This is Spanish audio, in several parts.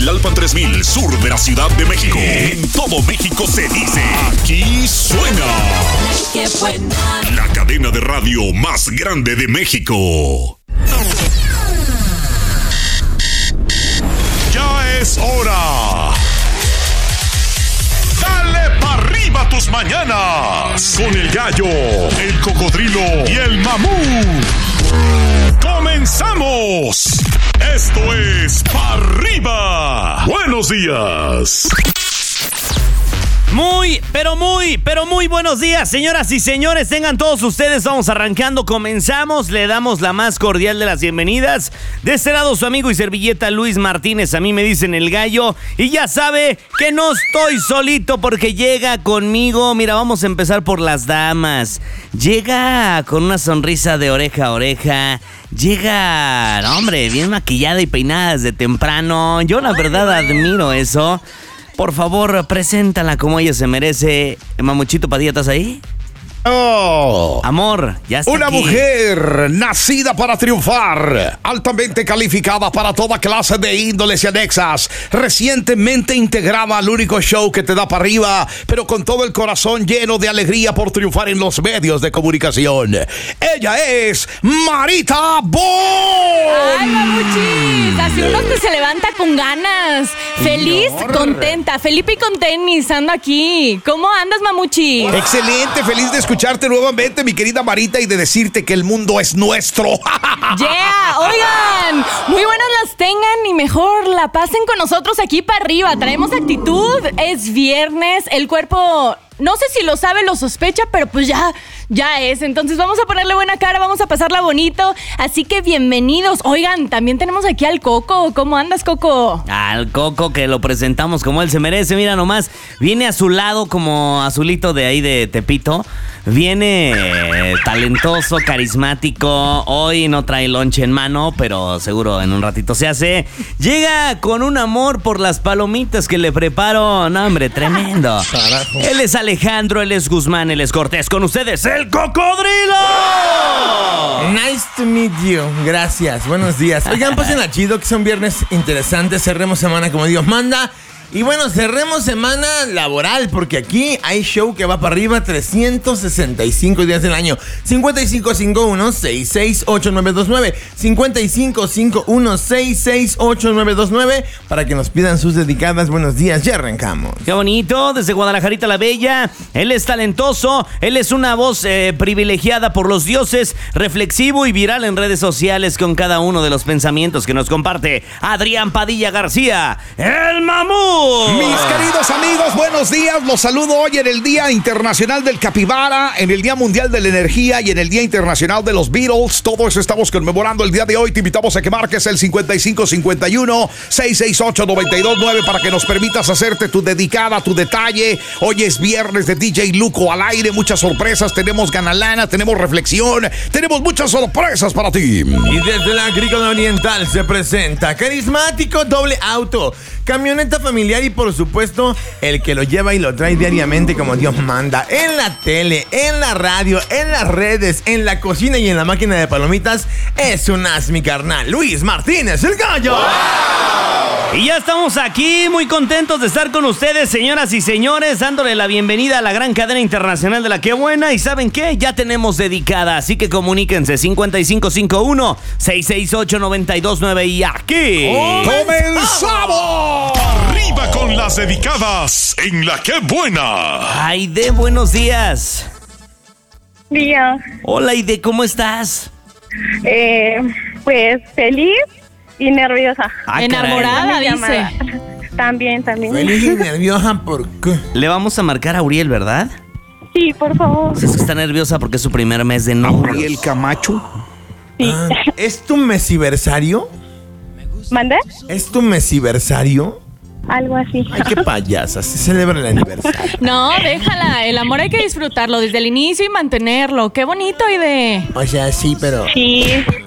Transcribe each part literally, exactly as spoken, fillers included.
Tlalpan tres mil, sur de la Ciudad de México. En todo México se dice, aquí suena. ¡Qué buena! La cadena de radio más grande de México. Ya es hora. Dale pa' arriba tus mañanas. Con el gallo, el cocodrilo y el mamú. ¡Comenzamos! Esto es Pa' Arriba. Buenos días. Muy, pero muy, pero muy buenos días, señoras y señores. Tengan todos ustedes, vamos arrancando, comenzamos. Le damos la más cordial de las bienvenidas. De este lado, su amigo y servilleta Luis Martínez. A mí me dicen el gallo. Y ya sabe que no estoy solito porque llega conmigo. Mira, vamos a empezar por las damas. Llega con una sonrisa de oreja a oreja. Llega, no, hombre, bien maquillada y peinada desde temprano. Yo la verdad admiro eso. Por favor, preséntala como ella se merece. Mamuchito Padilla, ¿estás ahí? Oh, amor, ya está una aquí. Mujer nacida para triunfar, altamente calificada para toda clase de índoles y anexas, recientemente integrada al único show que te da para arriba, pero con todo el corazón lleno de alegría por triunfar en los medios de comunicación. Ella es Marita Bon. ¡Ay, mamuchis! Así uno que se levanta con ganas. Feliz, Señor. contenta. Felipe y con tenis, ando aquí. ¿Cómo andas, mamuchis? Excelente, feliz de escucharte nuevamente, mi querida Marita, y de decirte que el mundo es nuestro. ¡Yeah! Oigan, muy buenas las tengan y mejor la pasen con nosotros aquí para arriba. Traemos actitud, es viernes, el cuerpo... No sé si lo sabe, lo sospecha, pero pues ya, ya es. Entonces vamos a ponerle buena cara, vamos a pasarla bonito. Así que bienvenidos. Oigan, también tenemos aquí al Coco. ¿Cómo andas, Coco? Al Coco, que lo presentamos como él se merece. Mira nomás, viene a su lado como azulito de ahí de Tepito. Viene eh, talentoso, carismático. Hoy no trae lonche en mano, pero seguro en un ratito se hace. Llega con un amor por las palomitas que le preparo. No, hombre, tremendo. Carajo. Él es Alejandro, él es Guzmán, él es Cortés. Con ustedes, el Cocodrilo. Nice to meet you. Gracias. Buenos días. Oigan, pasen chido, que son viernes interesantes. Cerremos semana como Dios manda. Y bueno, cerremos semana laboral, porque aquí hay show que va para arriba trescientos sesenta y cinco días del año. cincuenta y cinco cincuenta y uno, sesenta y seis, ochenta y nueve veintinueve. cincuenta y cinco cincuenta y uno, sesenta y seis, ochenta y nueve veintinueve. Para que nos pidan sus dedicadas. Buenos días, ya arrancamos. Qué bonito, desde Guadalajarita la Bella. Él es talentoso, él es una voz eh, privilegiada por los dioses, reflexivo y viral en redes sociales con cada uno de los pensamientos que nos comparte Adrián Padilla García, el Mamú. Mis queridos amigos, buenos días. Los saludo hoy en el Día Internacional del Capibara, en el Día Mundial de la Energía y en el Día Internacional de los Beatles. Todo eso estamos conmemorando el día de hoy. Te invitamos a que marques el cincuenta y cinco cincuenta y uno, sesenta y seis ocho, noventa y dos nueve para que nos permitas hacerte tu dedicada, tu detalle. Hoy es viernes de D J Luco al aire. Muchas sorpresas. Tenemos ganalana, tenemos reflexión, tenemos muchas sorpresas para ti. Y desde la Agrícola Oriental se presenta carismático doble auto, camioneta familiar y por supuesto el que lo lleva y lo trae diariamente como Dios manda. En la tele, en la radio, en las redes, en la cocina y en la máquina de palomitas. Es un as, mi carnal, Luis Martínez, el gallo. ¡Wow! Y ya estamos aquí, muy contentos de estar con ustedes, señoras y señores, dándole la bienvenida a la gran cadena internacional de la Qué Buena. Y ¿saben qué? Ya tenemos dedicada, así que comuníquense cincuenta y cinco cincuenta y uno, sesenta y seis ocho, noventa y dos nueve y aquí ¡comenzamos! Arriba con las dedicadas en la Qué Buena. Aide, buenos días. Día, Hola, Aide, ¿cómo estás? eh, pues feliz y nerviosa. Ah, Enamorada, Mi llamada. dice. También, también. Feliz y nerviosa, ¿por qué? Le vamos a marcar a Uriel, ¿verdad? Sí, por favor. Pues es que está nerviosa porque es su primer mes de novios. ¿Y el Camacho? Sí. Ah, ¿es tu mesiversario? ¿Mande? ¿Es tu mesiversario? Algo así. Ay, qué payasa, se celebra el aniversario. No, déjala. El amor hay que disfrutarlo desde el inicio y mantenerlo. Qué bonito, Aide. O sea, sí, pero... Sí.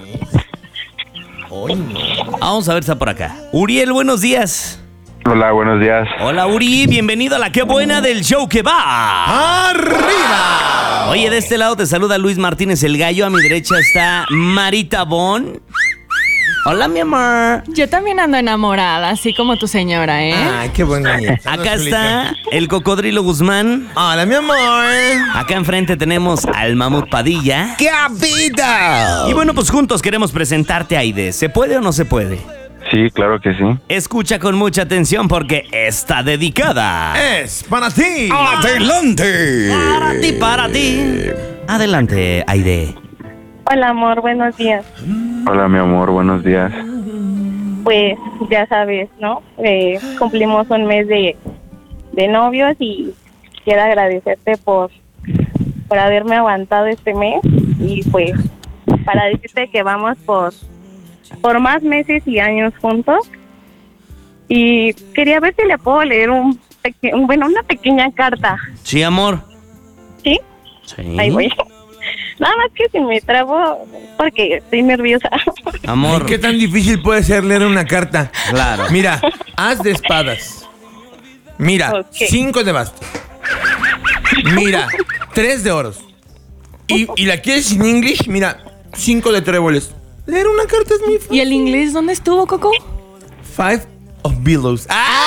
Ay, no. Vamos a ver, está por acá. Uriel, buenos días. Hola, buenos días. Hola, Uri, bienvenido a la Qué Buena del show que va ¡Arriba! Oye, de este lado te saluda Luis Martínez el Gallo. A mi derecha está Marita Bon. Hola, mi amor. Yo también ando enamorada, así como tu señora, ¿eh? Ay, qué bueno. Acá está el Cocodrilo Guzmán. Hola, mi amor. Acá enfrente tenemos al Mamut Padilla. ¡Qué vida! Y bueno, pues juntos queremos presentarte a Aide. ¿Se puede o no se puede? Sí, claro que sí. Escucha con mucha atención porque está dedicada. Es para ti. ¡Adelante! Para ti, para ti. Adelante, Aide. Hola, amor, buenos días. Hola, mi amor, buenos días. Pues ya sabes, ¿no? Eh, cumplimos un mes de, de novios y quiero agradecerte por, por haberme aguantado este mes y pues para decirte que vamos por, por más meses y años juntos. Y quería ver si le puedo leer un, peque- un bueno, una pequeña carta. Sí, amor. ¿Sí? Sí. Ahí voy. Nada más que si me trabo porque estoy nerviosa. Amor. Ay, ¿qué tan difícil puede ser leer una carta? Claro. Mira, as de espadas. Mira, Ok. cinco de bastos. Mira, tres de oros. Y, y la quieres en English, mira, cinco de tréboles. Leer una carta es muy fácil. ¿Y el inglés dónde estuvo, Coco? Five of billows. ¡Ah!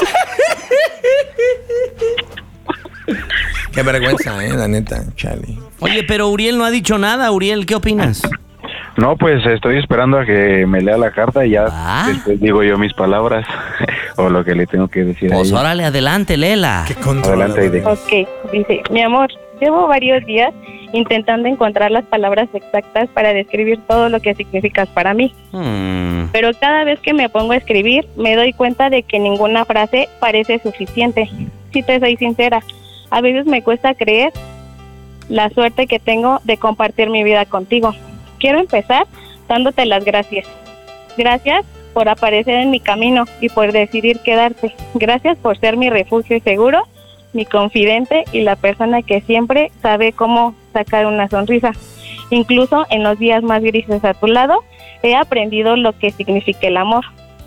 Qué vergüenza, eh, la neta, Charlie. Oye, pero Uriel no ha dicho nada. Uriel, ¿qué opinas? No, pues estoy esperando a que me lea la carta y ya Ah. después digo yo mis palabras o lo que le tengo que decir a Pues ella. órale, adelante, Lela. Qué control. Adelante, Aide. Ok, dice, mi amor, llevo varios días intentando encontrar las palabras exactas para describir todo lo que significas para mí. Hmm. Pero cada vez que me pongo a escribir, me doy cuenta de que ninguna frase parece suficiente. Si te soy sincera, a veces me cuesta creer la suerte que tengo de compartir mi vida contigo. Quiero empezar dándote las gracias. Gracias por aparecer en mi camino y por decidir quedarte. Gracias por ser mi refugio seguro, mi confidente y la persona que siempre sabe cómo sacar una sonrisa. Incluso en los días más grises a tu lado, he aprendido lo que significa el amor.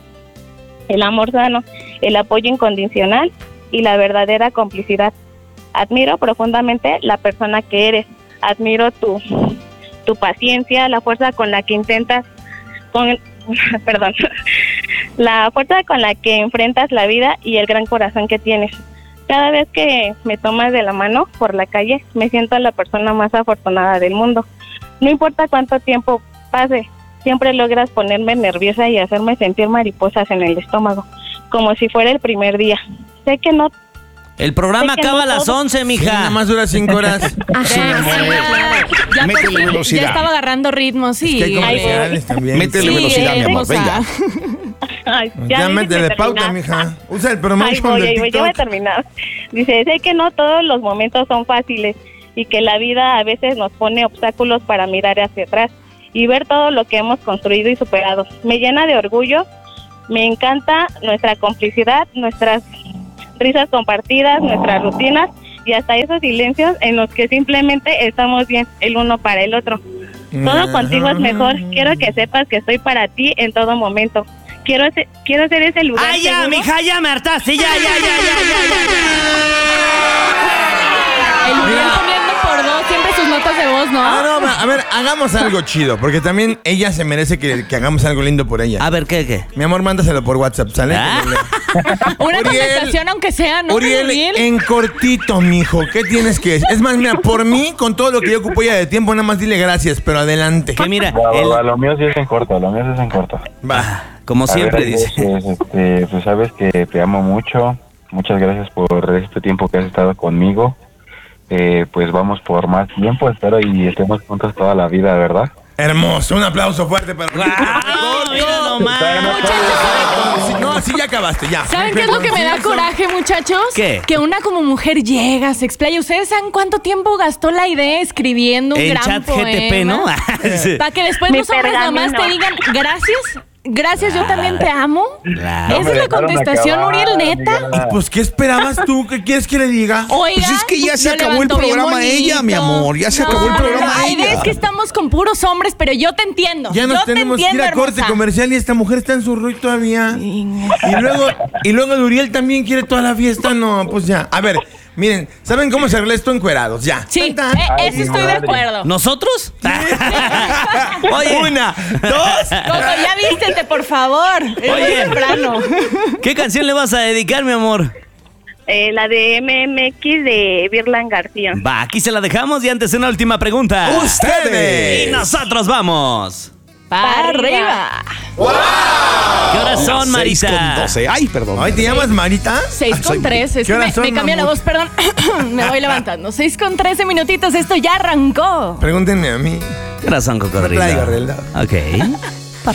El amor sano, el apoyo incondicional y la verdadera complicidad. Admiro profundamente la persona que eres. Admiro tu, tu paciencia, la fuerza con la que intentas, con, perdón, la fuerza con la que enfrentas la vida y el gran corazón que tienes. Cada vez que me tomas de la mano por la calle, me siento la persona más afortunada del mundo. No importa cuánto tiempo pase, siempre logras ponerme nerviosa y hacerme sentir mariposas en el estómago, como si fuera el primer día. Sé que no... El programa Sé que acaba no a las todo- once, Sí, mija. nada más dura cinco horas. Ajá, sí, claro. Ya, por Métele fin, velocidad. ya estaba agarrando ritmo, sí. Es que hay Ay, comerciales también. Métele Sí, velocidad, mi amor, hermosa. venga. Ay, Ya déjenme métele pauta, terminar. mija. Usa el Ahí promotion voy, del ahí voy, ya voy a TikTok. terminar. Dice, sé que no todos los momentos son fáciles y que la vida a veces nos pone obstáculos para mirar hacia atrás y ver todo lo que hemos construido y superado. Me llena de orgullo, me encanta nuestra complicidad, nuestras risas compartidas, nuestras rutinas y hasta esos silencios en los que simplemente estamos bien el uno para el otro. Todo contigo es mejor. Quiero que sepas que estoy para ti en todo momento. Quiero ser, quiero ser ese lugar ¡Ay, ya, seguro. mija! ¡Ya me hartaste! ¡Ya, ya, ya, ya, ya, El Uriel Mira. poniendo por dos siempre sus notas de voz, ¿no? Ah, no, ma- a ver, hagamos algo chido, porque también ella se merece que, que hagamos algo lindo por ella. ya! A ver, ¿qué, qué? Mi amor, mándaselo por WhatsApp, ¿sale? Ah. Una Uriel. conversación, aunque sea, ¿no? Uriel, Uriel. en cortito, mijo, ¿qué tienes que decir? Es más, mira, por mí, con todo lo que yo ocupo ya de tiempo, nada más dile gracias, pero adelante. Que mira, Va, va, el- va, lo mío sí es en corto, lo mío sí es en corto. Va. como A siempre ver, dice. Pues, este, pues sabes que te amo mucho. Muchas gracias por este tiempo que has estado conmigo. Eh, pues vamos por más tiempo, espero y estemos juntos toda la vida, ¿verdad? Hermoso, un aplauso fuerte para ¡Ah, mira nomás! Sí, no, sí, ya acabaste, ya. ¿Saben qué es lo que me da coraje, muchachos? ¿Qué? Que una como mujer llega, se explaya. ¿Ustedes saben cuánto tiempo gastó la idea escribiendo un En gran chat poema? G T P, ¿no? Sí. Para que después Mi los hombres pergamino. nomás te digan, gracias, gracias, yo también te amo. Claro. Esa es la contestación, Uriel, neta. ¿Y pues qué esperabas tú? ¿Qué quieres que le diga? Oiga, Pues es que ya se lo acabó el levantó bien programa ella, mi amor, ya se acabó el programa no, ella. Es que estamos con puros hombres, pero yo te entiendo. Ya nos yo te tenemos que ir entiendo, a corte hermosa. comercial y esta mujer está en su rollo todavía. Y luego, y luego el Uriel también quiere toda la fiesta. No, pues ya. A ver, Miren, ¿saben cómo se arregla esto encuerados? Ya. Sí, Tan, tan. eh, Ay, eso mi estoy de madre. acuerdo. ¿Nosotros? Oye, Una, dos. Coco, ya vístete, por favor. Es muy Oye. temprano. ¿qué canción le vas a dedicar, mi amor? Eh, la de M M X de Virlan García. Va, aquí se la dejamos y antes una última pregunta. Ustedes. Y nosotros vamos. Para arriba. ¿Qué horas Las son, seis con Marita? doce. Ay, perdón. ¿Hoy te llamas Marita? seis soy con tres. Es ¿Qué que me, horas son, me cambia la mamut? voz, perdón. Me voy levantando. seis con trece minutitos. Esto ya arrancó. Pregúntenme a mí. ¿Qué horas son, cocodrilo? No traigo reloj. Ok.